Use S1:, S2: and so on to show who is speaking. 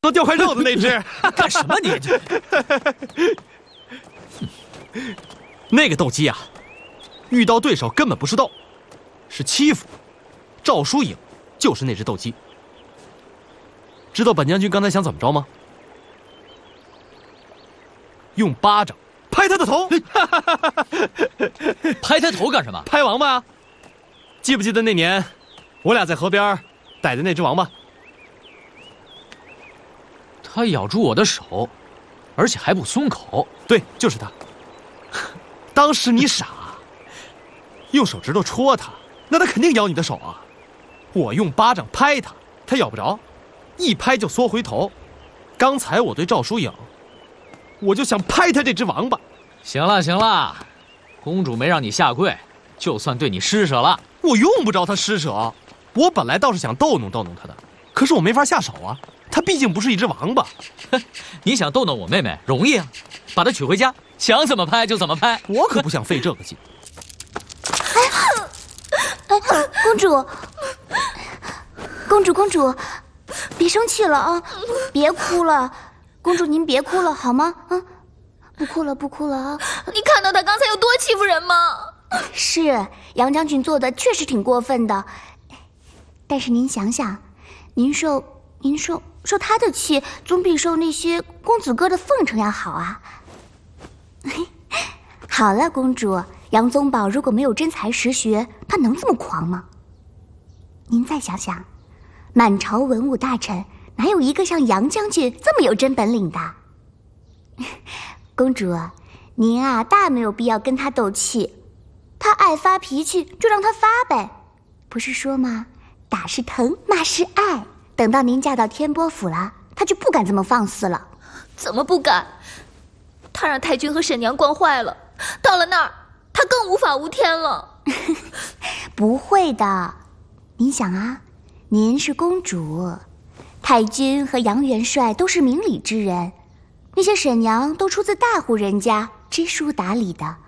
S1: 能掉块肉的那只。
S2: 干什么你这？
S1: 那个斗鸡啊，遇到对手根本不是斗，是欺负。赵疏影就是那只斗鸡。知道本将军刚才想怎么着吗？用巴掌拍他的头。
S2: 拍他头干什么？
S1: 拍王八啊！记不记得那年我俩在河边逮的那只王八？
S2: 他咬住我的手，而且还不松口。
S1: 对，就是他。当时你傻，用手指头戳他，那他肯定咬你的手啊。我用巴掌拍他，他咬不着，一拍就缩回头。刚才我对赵疏影，我就想拍他这只王八。
S2: 行了行了，公主没让你下跪，就算对你施舍了。
S1: 我用不着他施舍，我本来倒是想逗弄逗弄他的，可是我没法下手啊。他毕竟不是一只王八。
S2: 你想逗弄我妹妹容易啊，把她娶回家，想怎么拍就怎么拍。
S1: 我可不想费这个劲。
S3: 公主，公主，别生气了啊，别哭了，公主您别哭了好吗？啊，不哭了啊！
S4: 你看到他刚才有多欺负人吗？
S3: 是，杨将军做的确实挺过分的，但是您想想，您受他的气，总比受那些公子哥的奉承要好啊。好了，公主，杨宗保如果没有真才实学，他能这么狂吗？您再想想，满朝文武大臣哪有一个像杨将军这么有真本领的？公主，您啊，大没有必要跟他斗气，他爱发脾气就让他发呗，不是说吗？打是疼，骂是爱。等到您嫁到天波府了，他就不敢这么放肆了。
S4: 怎么不敢？他让太君和沈娘惯坏了，到了那儿，他更无法无天了。
S3: 不会的，您想啊，您是公主，太君和杨元帅都是明理之人，那些沈娘都出自大户人家，知书达理的，